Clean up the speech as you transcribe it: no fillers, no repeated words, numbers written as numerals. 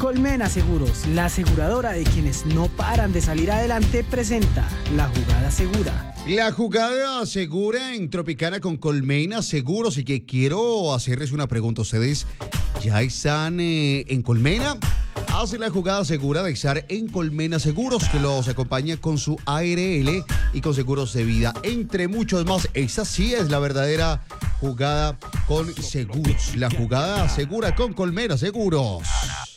Colmena Seguros, la aseguradora de quienes no paran de salir adelante, presenta La Jugada Segura. La jugada segura en Tropicana con Colmena Seguros. Y que quiero hacerles una pregunta. ¿Ustedes ya están en Colmena? Hace la jugada segura de estar en Colmena Seguros, que los acompaña con su ARL y con seguros de vida, entre muchos más. Esa sí es la verdadera jugada con seguros. La jugada segura con Colmena Seguros.